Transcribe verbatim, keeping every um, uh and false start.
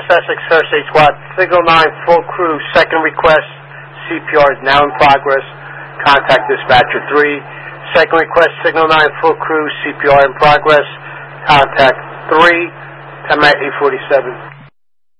Essex First Aid Squad, Signal nine, full crew, second request, C P R is now in progress. Contact Dispatcher three. Second request, Signal nine, full crew, C P R in progress. Contact three. I'm at eight forty-seven.